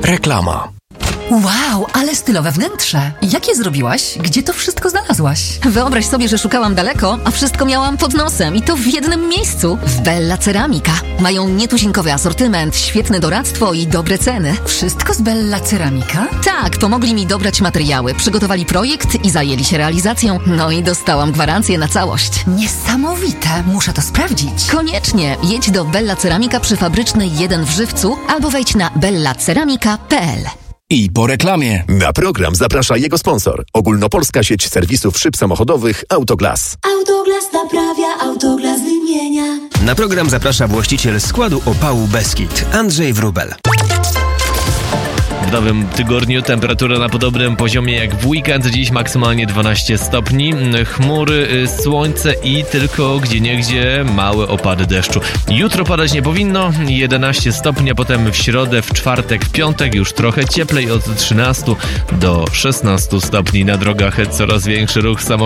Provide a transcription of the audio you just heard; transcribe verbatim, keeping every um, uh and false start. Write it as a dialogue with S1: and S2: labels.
S1: Reklama.
S2: Wow, ale stylowe wnętrze. Jakie zrobiłaś? Gdzie to wszystko znalazłaś?
S3: Wyobraź sobie, że szukałam daleko, a wszystko miałam pod nosem i to w jednym miejscu. W Bella Ceramika. Mają nietuzinkowy asortyment, świetne doradztwo i dobre ceny.
S2: Wszystko z Bella Ceramika?
S3: Tak, pomogli mi dobrać materiały, przygotowali projekt i zajęli się realizacją. No i dostałam gwarancję na całość.
S2: Niesamowite, muszę to sprawdzić.
S3: Koniecznie, jedź do Bella Ceramika przy Fabrycznej jeden w Żywcu albo wejdź na bella ceramika kropka p l.
S1: I po reklamie.
S4: Na program zaprasza jego sponsor. Ogólnopolska sieć serwisów szyb samochodowych Autoglas.
S5: Autoglas naprawia, Autoglas wymienia.
S6: Na program zaprasza właściciel składu opału Beskid, Andrzej Wróbel.
S7: W nowym tygodniu temperatura na podobnym poziomie jak w weekend. Dziś maksymalnie dwanaście stopni, chmury, słońce i tylko gdzieniegdzie małe opady deszczu. Jutro padać nie powinno, jedenaście stopni, a potem w środę, w czwartek, w piątek już trochę cieplej od trzynastu do szesnastu stopni. Na drogach coraz większy ruch samochodów.